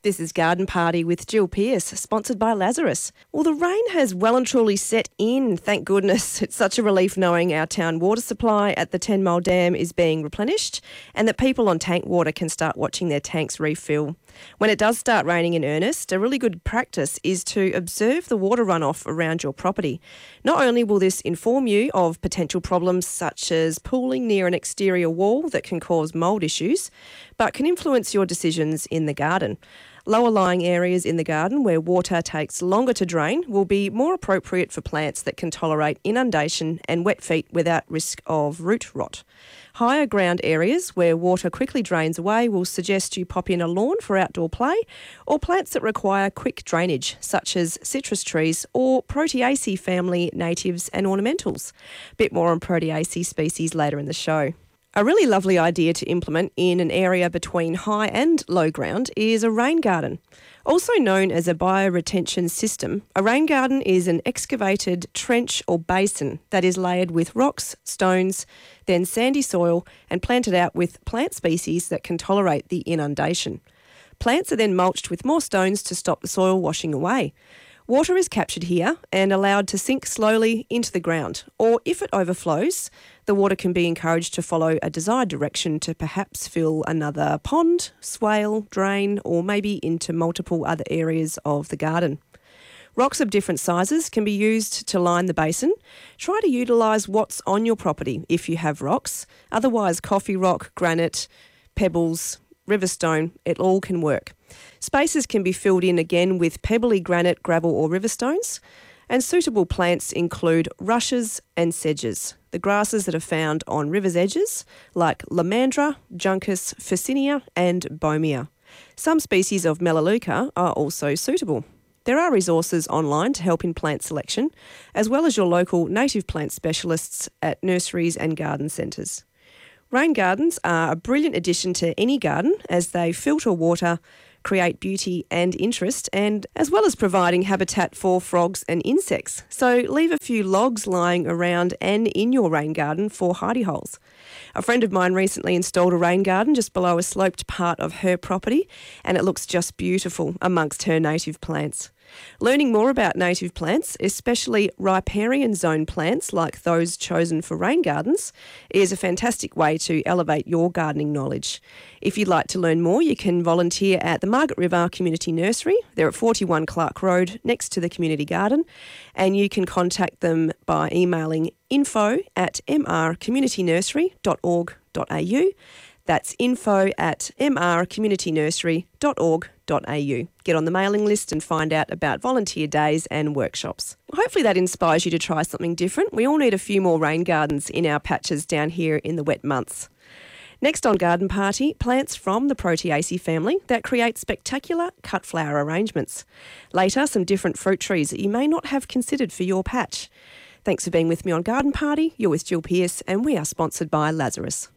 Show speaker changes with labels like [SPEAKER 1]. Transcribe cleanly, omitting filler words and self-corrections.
[SPEAKER 1] This is Garden Party with Jill Pearce, sponsored by Lazarus. Well, the rain has well and truly set in, thank goodness. It's such a relief knowing our town water supply at the 10 Mile Dam is being replenished and that people on tank water can start watching their tanks refill. When it does start raining in earnest, a really good practice is to observe the water runoff around your property. Not only will this inform you of potential problems such as pooling near an exterior wall that can cause mould issues, but can influence your decisions in the garden. Lower lying areas in the garden where water takes longer to drain will be more appropriate for plants that can tolerate inundation and wet feet without risk of root rot. Higher ground areas where water quickly drains away will suggest you pop in a lawn for outdoor play, or plants that require quick drainage such as citrus trees or Proteaceae family natives and ornamentals. Bit more on Proteaceae species later in the show. A really lovely idea to implement in an area between high and low ground is a rain garden. Also known as a bioretention system, a rain garden is an excavated trench or basin that is layered with rocks, stones, then sandy soil and planted out with plant species that can tolerate the inundation. Plants are then mulched with more stones to stop the soil washing away. Water is captured here and allowed to sink slowly into the ground, or if it overflows, the water can be encouraged to follow a desired direction to perhaps fill another pond, swale, drain, or maybe into multiple other areas of the garden. Rocks of different sizes can be used to line the basin. Try to utilise what's on your property if you have rocks. Otherwise, coffee rock, granite, pebbles, riverstone, it all can work. Spaces can be filled in again with pebbly granite, gravel or riverstones, and suitable plants include rushes and sedges, the grasses that are found on rivers' edges like Lomandra, Juncus, Phercinia and Bomia. Some species of Melaleuca are also suitable. There are resources online to help in plant selection, as well as your local native plant specialists at nurseries and garden centres. Rain gardens are a brilliant addition to any garden as they filter water, create beauty and interest, and as well as providing habitat for frogs and insects. So leave a few logs lying around and in your rain garden for hidey holes. A friend of mine recently installed a rain garden just below a sloped part of her property, and it looks just beautiful amongst her native plants. Learning more about native plants, especially riparian zone plants like those chosen for rain gardens, is a fantastic way to elevate your gardening knowledge. If you'd like to learn more, you can volunteer at the Margaret River Community Nursery. They're at 41 Clark Road next to the community garden, and you can contact them by emailing info@mrcommunitynursery.org.au. That's info@mrcommunitynursery.org.au. Get on the mailing list and find out about volunteer days and workshops. Hopefully that inspires you to try something different. We all need a few more rain gardens in our patches down here in the wet months. Next on Garden Party, plants from the Proteaceae family that create spectacular cut flower arrangements. Later, some different fruit trees that you may not have considered for your patch. Thanks for being with me on Garden Party. You're with Jill Pearce and we are sponsored by Lazarus.